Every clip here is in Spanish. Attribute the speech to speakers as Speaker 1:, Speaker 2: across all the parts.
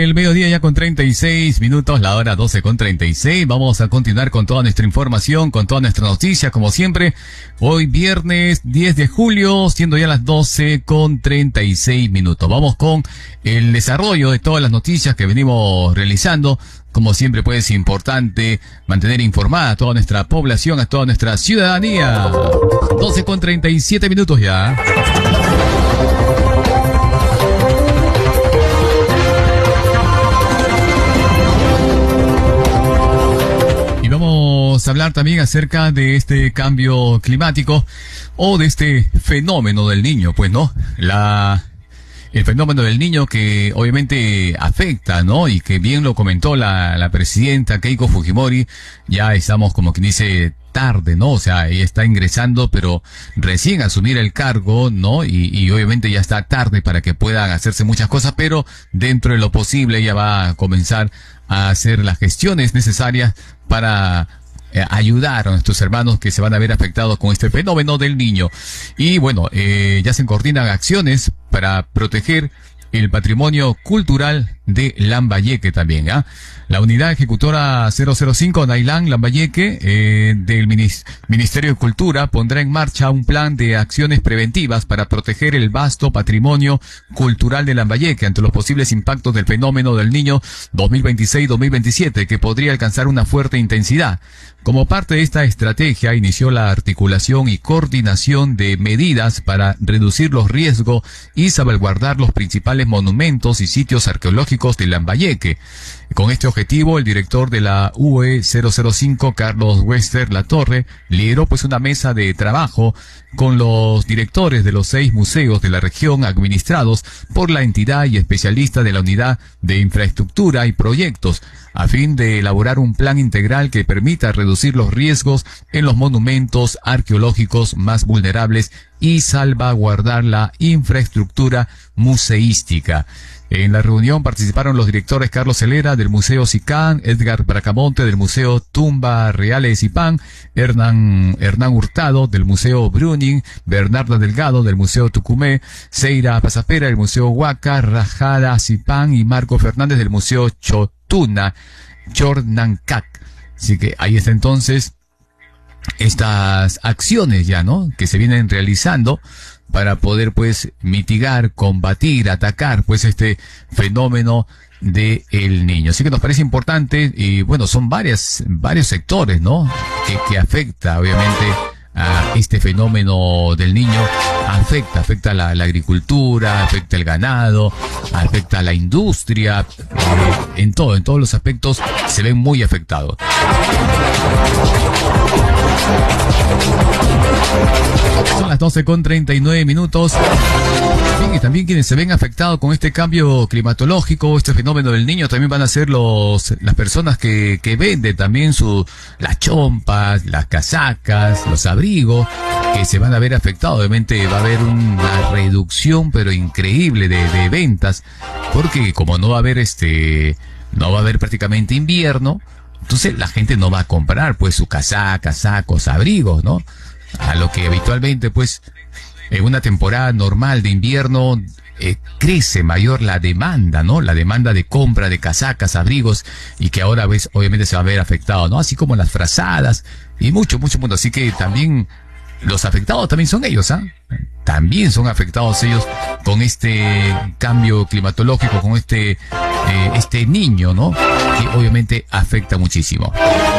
Speaker 1: El mediodía ya con 36 minutos, la hora 12 con 36. Vamos a continuar con toda nuestra información, con toda nuestra noticia, como siempre. Hoy viernes 10 de julio, siendo ya las 12 con 36 minutos. Vamos con el desarrollo de todas las noticias que venimos realizando. Como siempre, pues, es importante mantener informada a toda nuestra población, a toda nuestra ciudadanía. 12 con 37 minutos ya. Vamos a hablar también acerca de este cambio climático o de este fenómeno del niño, pues, ¿no? El fenómeno del niño que obviamente afecta, ¿no? Y que bien lo comentó la presidenta Keiko Fujimori. Ya estamos, como quien dice, tarde, ¿no? O sea, ella está ingresando, pero recién asumir el cargo, ¿no? Y obviamente ya está tarde para que puedan hacerse muchas cosas, pero dentro de lo posible ella va a comenzar a hacer las gestiones necesarias para ayudar a nuestros hermanos que se van a ver afectados con este fenómeno del niño. Y bueno, ya se coordinan acciones para proteger el patrimonio cultural de Lambayeque también, ¿ah? La unidad ejecutora 005 Nailán Lambayeque del Ministerio de Cultura pondrá en marcha un plan de acciones preventivas para proteger el vasto patrimonio cultural de Lambayeque ante los posibles impactos del fenómeno del niño 2026-2027 que podría alcanzar una fuerte intensidad. Como parte de esta estrategia, inició la articulación y coordinación de medidas para reducir los riesgos y salvaguardar los principales monumentos y sitios arqueológicos de Lambayeque. Con este objetivo, el director de la UE 005, Carlos Wester Latorre, lideró pues una mesa de trabajo con los directores de los 6 museos de la región administrados por la entidad y especialistas de la unidad de infraestructura y proyectos, a fin de elaborar un plan integral que permita reducir los riesgos en los monumentos arqueológicos más vulnerables y salvaguardar la infraestructura museística. En la reunión participaron los directores Carlos Celera del Museo Sicán, Edgar Bracamonte del Museo Tumba Real de Zipán, Hernán Hurtado del Museo Bruning, Bernarda Delgado del Museo Tucumé, Seira Pasapera del Museo Huaca, Rajada Zipán y Marco Fernández del Museo Chotuna, Chornancac. Así que ahí está entonces estas acciones ya, ¿no?, que se vienen realizando para poder pues mitigar, combatir, atacar pues este fenómeno de el niño. Así que nos parece importante y bueno, son varios sectores, ¿no?, que afecta obviamente a este fenómeno del niño. Afecta la agricultura, afecta el ganado, afecta a la industria, en todos los aspectos se ven muy afectados. Son las 12 con 39 minutos. Y también quienes se ven afectados con este cambio climatológico, este fenómeno del niño, también van a ser las personas que venden también las chompas, las casacas, los abrigos, que se van a ver afectados. Obviamente va a haber una reducción, pero increíble de ventas, porque como no va a haber prácticamente invierno, entonces la gente no va a comprar pues sus casacas, sacos, abrigos, ¿no? A lo que habitualmente pues en una temporada normal de invierno crece mayor la demanda, ¿no? La demanda de compra de casacas, abrigos, y que ahora pues obviamente se va a ver afectado, ¿no? Así como las frazadas y mucho. Así que también los afectados también son ellos, ¿ah? También son afectados ellos con este cambio climatológico, con este niño, ¿no?, que obviamente afecta muchísimo.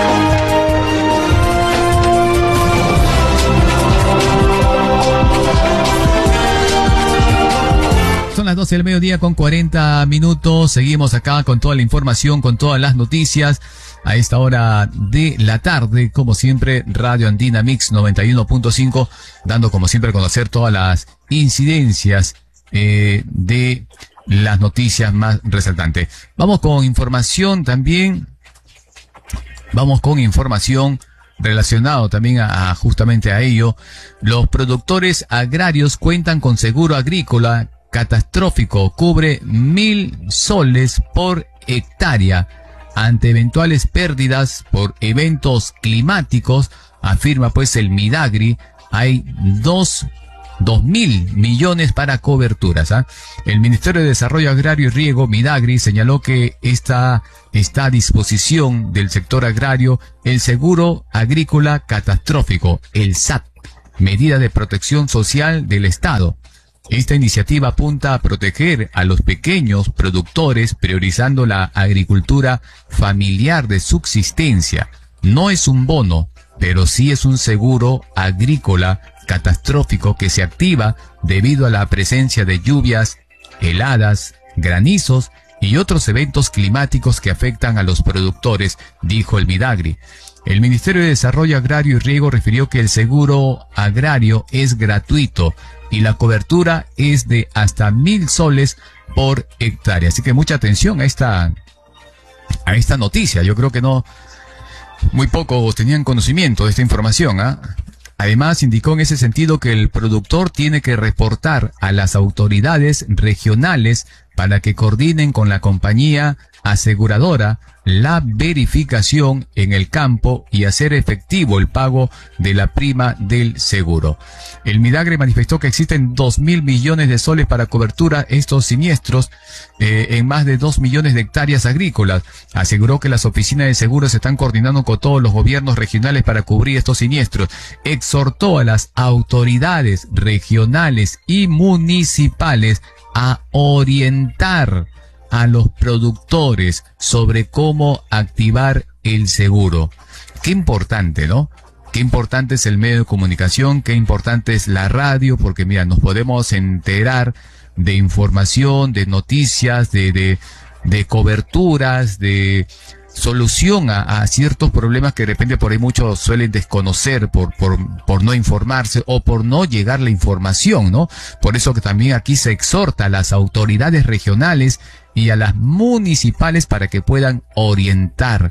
Speaker 1: Son las 12 del mediodía con 40 minutos. Seguimos acá con toda la información, con todas las noticias. A esta hora de la tarde, como siempre, Radio Andina Mix 91.5, dando como siempre a conocer todas las incidencias de las noticias más resaltantes. Vamos con información también. Vamos con información relacionado también justamente a ello. Los productores agrarios cuentan con seguro agrícola catastrófico, cubre 1.000 soles por hectárea ante eventuales pérdidas por eventos climáticos, afirma pues el Midagri. Hay dos 2.000 millones para coberturas. El Ministerio de Desarrollo Agrario y Riego, Midagri, señaló que está a disposición del sector agrario el seguro agrícola catastrófico, el SAC, medida de protección social del Estado. Esta iniciativa apunta a proteger a los pequeños productores, priorizando la agricultura familiar de subsistencia. No es un bono, pero sí es un seguro agrícola catastrófico que se activa debido a la presencia de lluvias, heladas, granizos y otros eventos climáticos que afectan a los productores, dijo el Midagri. El Ministerio de Desarrollo Agrario y Riego refirió que el seguro agrario es gratuito y la cobertura es de hasta 1.000 soles por hectárea. Así que mucha atención a esta noticia. Yo creo que muy pocos tenían conocimiento de esta información. Además, indicó en ese sentido que el productor tiene que reportar a las autoridades regionales para que coordinen con la compañía aseguradora la verificación en el campo y hacer efectivo el pago de la prima del seguro. El Midagri manifestó que existen 2.000 millones de soles para cobertura estos siniestros en más de 2 millones de hectáreas agrícolas. Aseguró que las oficinas de seguros se están coordinando con todos los gobiernos regionales para cubrir estos siniestros. Exhortó a las autoridades regionales y municipales a orientar a los productores sobre cómo activar el seguro. Qué importante, ¿no? Qué importante es el medio de comunicación, qué importante es la radio, porque mira, nos podemos enterar de información, de noticias, de coberturas, de solución a ciertos problemas que de repente por ahí muchos suelen desconocer por no informarse o por no llegar la información, ¿no? Por eso que también aquí se exhorta a las autoridades regionales y a las municipales para que puedan orientar,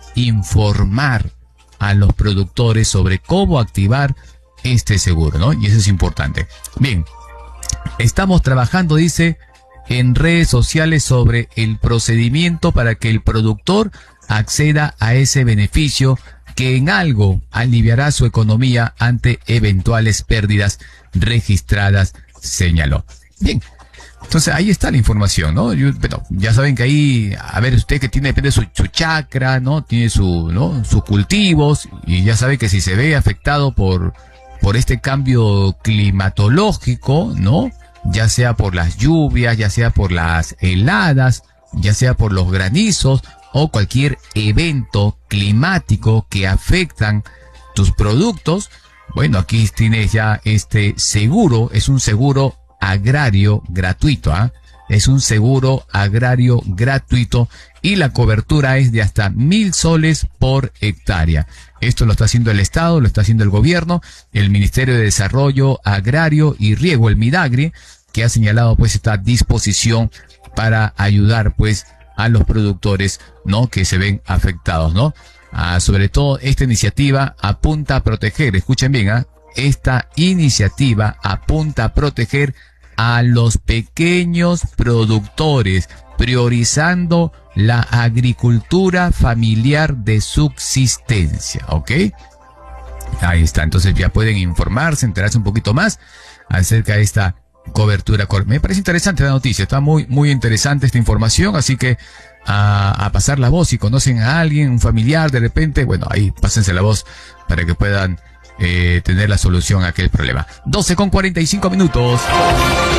Speaker 1: informar a los productores sobre cómo activar este seguro, ¿no? Y eso es importante. Bien, estamos trabajando, dice, en redes sociales sobre el procedimiento para que el productor acceda a ese beneficio que en algo aliviará su economía ante eventuales pérdidas registradas, señaló. Bien, entonces ahí está la información, ¿no? Bueno, ya saben que ahí, a ver, usted que depende de su chacra, ¿no? Tiene sus cultivos, y ya sabe que si se ve afectado por este cambio climatológico, ¿no? Ya sea por las lluvias, ya sea por las heladas, ya sea por los granizos o cualquier evento climático que afectan tus productos, bueno, aquí tienes ya este seguro, es un seguro agrario gratuito, es un seguro agrario gratuito y la cobertura es de hasta 1.000 soles por hectárea. Esto lo está haciendo el Estado, lo está haciendo el gobierno, el Ministerio de Desarrollo Agrario y Riego, el Midagri, que ha señalado pues esta disposición para ayudar pues a los productores, ¿no? Que se ven afectados, ¿no? Sobre todo esta iniciativa apunta a proteger, escuchen bien, esta iniciativa apunta a proteger a los pequeños productores, priorizando la agricultura familiar de subsistencia, ¿ok? Ahí está, entonces ya pueden informarse, enterarse un poquito más acerca de esta cobertura. Me parece interesante la noticia, está muy, muy interesante esta información, así que a pasar la voz. Si conocen a alguien, un familiar, de repente, bueno, ahí pásense la voz para que puedan tener la solución a aquel problema. 12:45 minutos.